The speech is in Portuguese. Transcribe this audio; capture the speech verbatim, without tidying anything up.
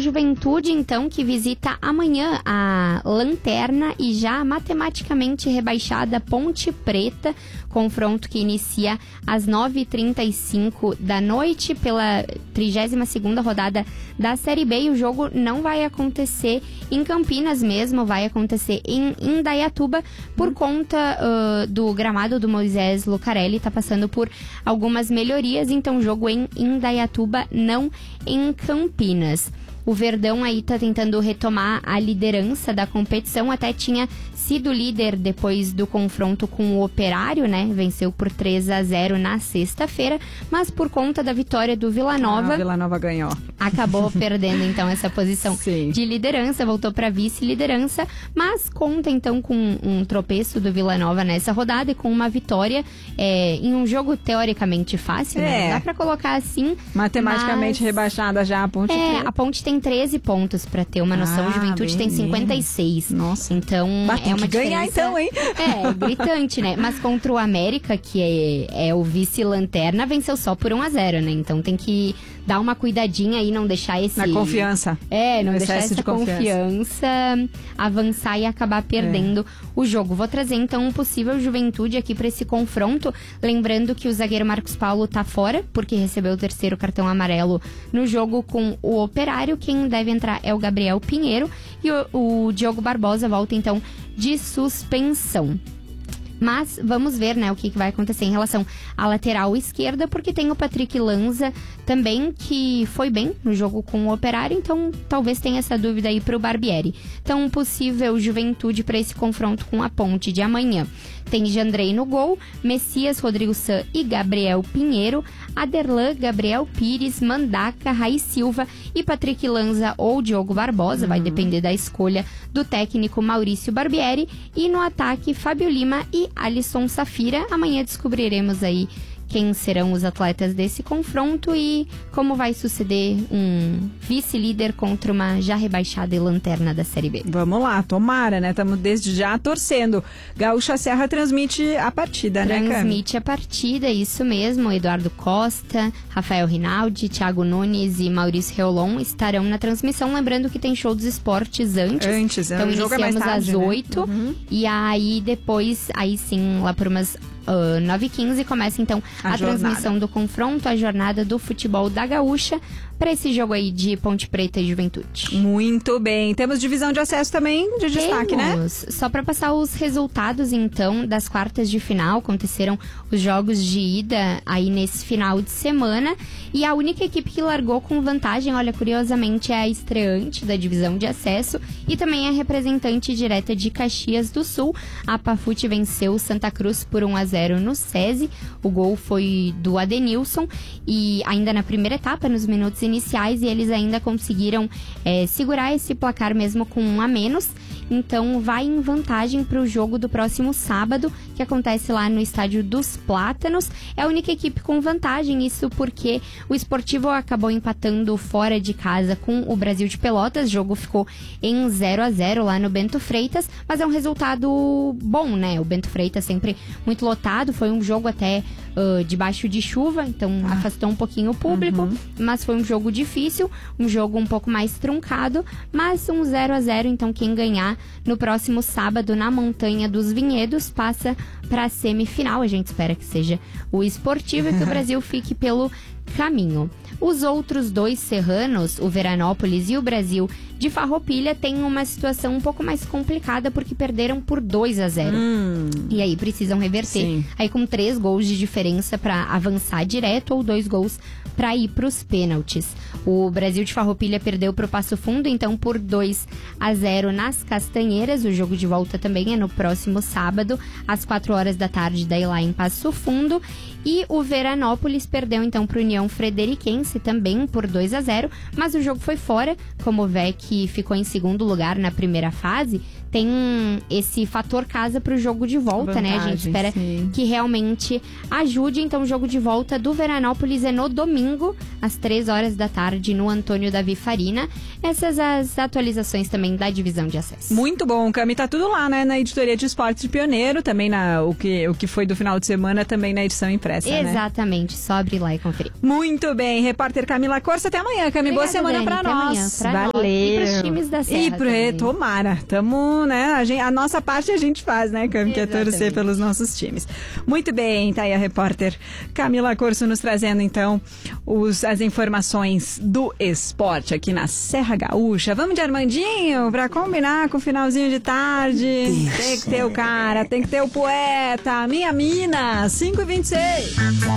Juventude, então, que visita amanhã a Lanterna e já matematicamente rebaixada Ponte Preta, confronto que inicia às nove e trinta e cinco da noite pela trigésima segunda rodada da Série B. E o jogo não vai acontecer em Campinas mesmo, vai acontecer em Indaiatuba por hum. conta uh, do gramado do Moisés Lucarelli, tá passando por algumas melhorias, então jogo em Indaiatuba, não em Campinas. O Verdão aí tá tentando retomar a liderança da competição, até tinha sido líder depois do confronto com o Operário, né? Venceu por três a zero na sexta-feira, mas por conta da vitória do Vila Nova... Ah, Vila Nova ganhou. Acabou perdendo, então, essa posição Sim. de liderança, voltou para vice-liderança, mas conta, então, com um tropeço do Vila Nova nessa rodada e com uma vitória é, em um jogo teoricamente fácil, é. né? Dá pra colocar assim... Matematicamente mas... rebaixada já a Ponte É, Preta. a Ponte tem treze pontos, pra ter uma noção. Ah, o Juventude tem cinquenta e seis. Nossa. Então, Mas é tem uma que ganhar diferença... então, hein? É, gritante, né? Mas contra o América, que é, é o vice-lanterna, venceu só por um a zero, né? Então tem que dar uma cuidadinha aí, não deixar esse... Na confiança. É, não no deixar essa de confiança. confiança avançar e acabar perdendo é. o jogo. Vou trazer então um possível Juventude aqui para esse confronto, lembrando que o zagueiro Marcos Paulo tá fora, porque recebeu o terceiro cartão amarelo no jogo com o Operário. Quem deve entrar é o Gabriel Pinheiro e o, o Diogo Barbosa volta então de suspensão. Mas vamos ver, né, o que, que vai acontecer em relação à lateral esquerda, porque tem o Patrick Lanza também, que foi bem no jogo com o Operário, então talvez tenha essa dúvida aí pro Barbieri. Então, um possível Juventude para esse confronto com a Ponte de amanhã. Tem Jandrei no gol, Messias, Rodrigo San e Gabriel Pinheiro, Aderlan, Gabriel Pires, Mandaca, Raí Silva e Patrick Lanza ou Diogo Barbosa, uhum. vai depender da escolha do técnico Maurício Barbieri. E no ataque, Fábio Lima e Alisson Safira. Amanhã descobriremos aí quem serão os atletas desse confronto e como vai suceder um vice-líder contra uma já rebaixada e lanterna da Série B. Vamos lá, tomara, né? Estamos desde já torcendo. Gaúcha Serra transmite a partida, transmite né, Transmite a partida, isso mesmo. Eduardo Costa, Rafael Rinaldi, Thiago Nunes e Maurício Reolon estarão na transmissão. Lembrando que tem show dos esportes antes. Antes, então o jogo é mais iniciamos tarde, às né? oito Uhum. e aí depois, aí sim, lá por umas Uh, nove e quinze começa então a, a transmissão do confronto, a jornada do futebol da Gaúcha para esse jogo aí de Ponte Preta e Juventude. Muito bem, temos divisão de acesso também de destaque, temos. Né? Só para passar os resultados então das quartas de final, aconteceram os jogos de ida aí nesse final de semana e a única equipe que largou com vantagem, olha, curiosamente é a estreante da divisão de acesso e também a representante direta de Caxias do Sul. A Pafute venceu Santa Cruz por um a zero no SESI, o gol foi do Adenilson e ainda na primeira etapa, nos minutos iniciais, e eles ainda conseguiram é, segurar esse placar mesmo com um a menos, então vai em vantagem para o jogo do próximo sábado, que acontece lá no Estádio dos Plátanos. É a única equipe com vantagem, isso porque o Esportivo acabou empatando fora de casa com o Brasil de Pelotas, o jogo ficou em zero a zero lá no Bento Freitas, mas é um resultado bom, né? O Bento Freitas sempre muito lotado, foi um jogo até uh, debaixo de chuva, então ah. afastou um pouquinho o público, uhum. mas foi um jogo difícil, um jogo um pouco mais truncado, mas um zero a zero, então quem ganhar no próximo sábado na Montanha dos Vinhedos passa para a semifinal. A gente espera que seja o Esportivo e que o Brasil fique pelo caminho. Os outros dois serranos, o Veranópolis e o Brasil de Farroupilha, têm uma situação um pouco mais complicada porque perderam por dois a zero. Hum. E aí precisam reverter. Sim. Aí com três gols de diferença para avançar direto ou dois gols para ir para os pênaltis. O Brasil de Farroupilha perdeu para o Passo Fundo, então por dois a zero nas Castanheiras. O jogo de volta também é no próximo sábado, às quatro horas da tarde, daí lá em Passo Fundo. E o Veranópolis perdeu então para o União Frederiquense também por dois a zero, mas o jogo foi fora, como o V E C ficou em segundo lugar na primeira fase, tem esse fator casa pro jogo de volta, Vantagem, né? A gente espera sim. que realmente ajude. Então, o jogo de volta do Veranópolis é no domingo, às três horas da tarde, no Antônio Davi Farina. Essas as atualizações também da divisão de acesso. Muito bom, Cami, tá tudo lá, né? Na editoria de esportes de Pioneiro, também na, o, que, o que foi do final de semana, também na edição impressa, né? Exatamente, só abrir lá e conferir. Muito bem, repórter Camila Corsa, até amanhã, Cami. Boa Obrigada, semana Dani, pra até nós. amanhã, pra nós. Valeu. E pros times da Serra E pro, também. tomara, tamo, né? A, gente, a nossa parte a gente faz, né, Cami? Que é torcer Exatamente. pelos nossos times. Muito bem, tá aí a repórter Camila Corso nos trazendo, então, os, as informações do esporte aqui na Serra Gaúcha. Vamos de Armandinho pra combinar com o finalzinho de tarde. Tem que ter o cara, tem que ter o poeta. Minha mina, cinco e vinte e seis.